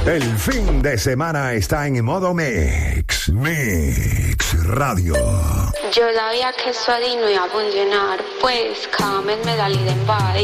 El fin de semana está en modo Mix. Mix Radio. Yo sabía que esto así no iba a funcionar, pues cada mes me salí de embate.